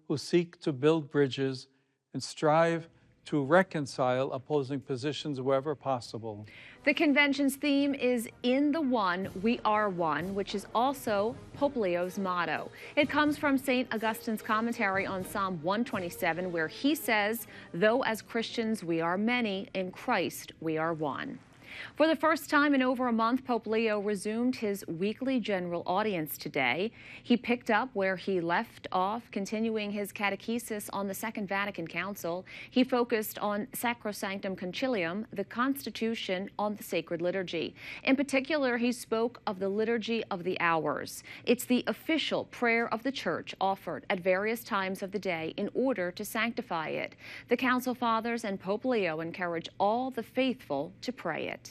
who seek to build bridges and strive to reconcile opposing positions wherever possible. The convention's theme is In the One, We Are One, which is also Pope Leo's motto. It comes from St. Augustine's commentary on Psalm 127, where he says, "Though as Christians we are many, in Christ we are one." For the first time in over a month, Pope Leo resumed his weekly general audience today. He picked up where he left off, continuing his catechesis on the Second Vatican Council. He focused on Sacrosanctum Concilium, the Constitution on the Sacred Liturgy. In particular, he spoke of the Liturgy of the Hours. It's the official prayer of the Church offered at various times of the day in order to sanctify it. The Council Fathers and Pope Leo encourage all the faithful to pray it.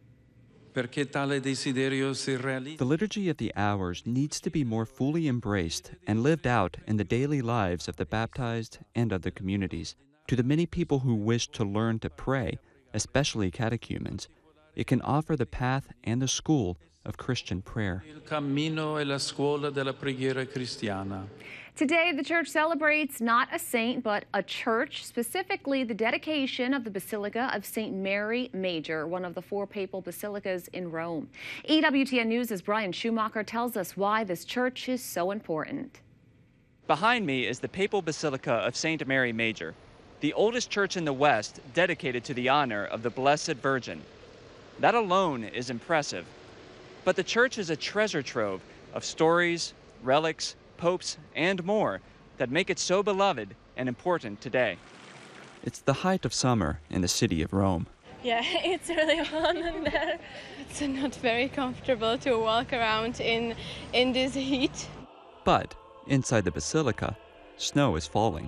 The Liturgy of the Hours needs to be more fully embraced and lived out in the daily lives of the baptized and of the communities. To the many people who wish to learn to pray, especially catechumens, it can offer the path and the school of Christian prayer. Today, the Church celebrates not a saint, but a church, specifically the dedication of the Basilica of St. Mary Major, one of the 4 papal basilicas in Rome. EWTN News' Brian Schumacher tells us why this church is so important. Behind me is the Papal Basilica of St. Mary Major, the oldest church in the West dedicated to the honor of the Blessed Virgin. That alone is impressive. But the church is a treasure trove of stories, relics, popes, and more that make it so beloved and important today. It's the height of summer in the city of Rome. Yeah, it's really hot in there. It's not very comfortable to walk around in this heat. But inside the basilica, snow is falling.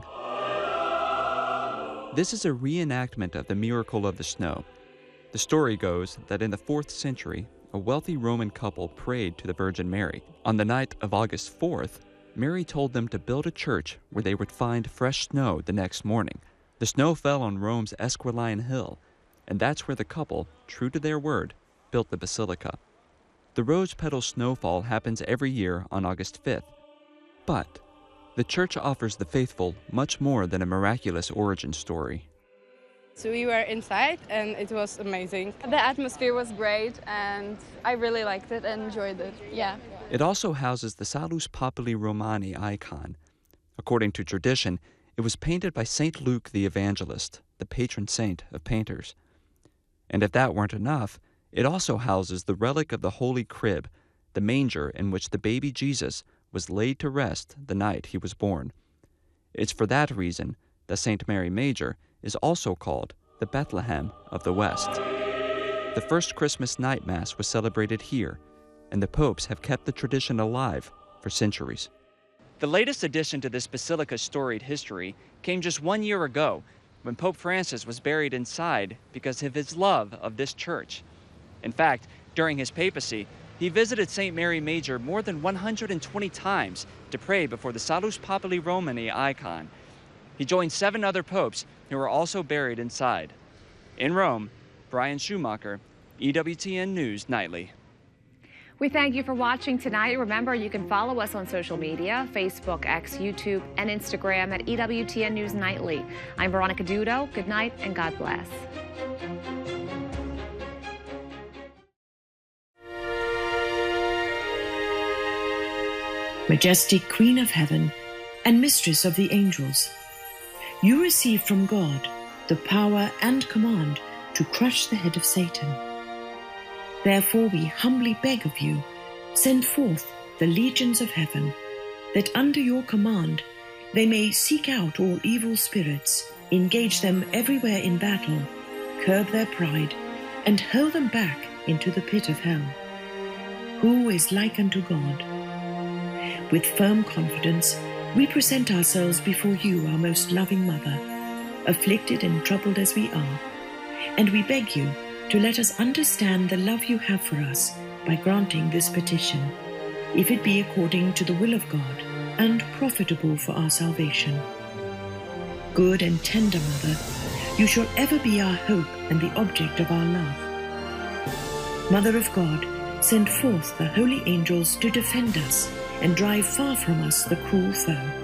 This is a reenactment of the miracle of the snow. The story goes that in the 4th century, a wealthy Roman couple prayed to the Virgin Mary. On the night of August 4th, Mary told them to build a church where they would find fresh snow the next morning. The snow fell on Rome's Esquiline Hill, and that's where the couple, true to their word, built the basilica. The rose petal snowfall happens every year on August 5th. But the church offers the faithful much more than a miraculous origin story. So we were inside and it was amazing. The atmosphere was great and I really liked it and enjoyed it. Yeah. It also houses the Salus Populi Romani icon. According to tradition, it was painted by St. Luke the Evangelist, the patron saint of painters. And if that weren't enough, it also houses the relic of the Holy Crib, the manger in which the baby Jesus was laid to rest the night he was born. It's for that reason that St. Mary Major is also called the Bethlehem of the West. The first Christmas night Mass was celebrated here, and the popes have kept the tradition alive for centuries. The latest addition to this basilica's storied history came just 1 year ago, when Pope Francis was buried inside because of his love of this church. In fact, during his papacy, he visited St. Mary Major more than 120 times to pray before the Salus Populi Romani icon. He joined 7 other popes who were also buried inside. In Rome, Brian Schumacher, EWTN News Nightly. We thank you for watching tonight. Remember, you can follow us on social media, Facebook, X, YouTube, and Instagram at EWTN News Nightly. I'm Veronica Dudo. Good night and God bless. Majestic Queen of Heaven and Mistress of the Angels, you receive from God the power and command to crush the head of Satan. Therefore we humbly beg of you, send forth the legions of heaven, that under your command they may seek out all evil spirits, engage them everywhere in battle, curb their pride, and hurl them back into the pit of hell. Who is like unto God? With firm confidence, we present ourselves before you, our most loving Mother, afflicted and troubled as we are, and we beg you to let us understand the love you have for us by granting this petition, if it be according to the will of God and profitable for our salvation. Good and tender Mother, you shall ever be our hope and the object of our love. Mother of God, send forth the holy angels to defend us and drive far from us the cruel foe.